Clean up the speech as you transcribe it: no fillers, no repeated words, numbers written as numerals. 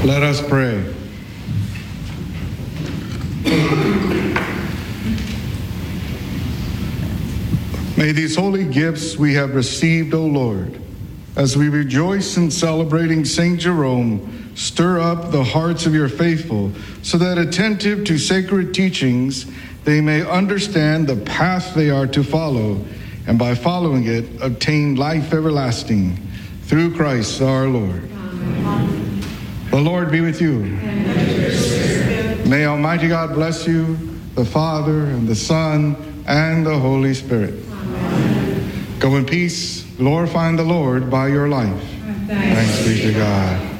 Let us pray. May these holy gifts we have received, O Lord, as we rejoice in celebrating St. Jerome, stir up the hearts of your faithful, so that attentive to sacred teachings, they may understand the path they are to follow, and by following it, obtain life everlasting. Through Christ our Lord. Amen. The Lord be with you. And with your spirit. May Almighty God bless you, the Father, and the Son, and the Holy Spirit. Amen. Go in peace, glorifying the Lord by your life. Thanks be to God.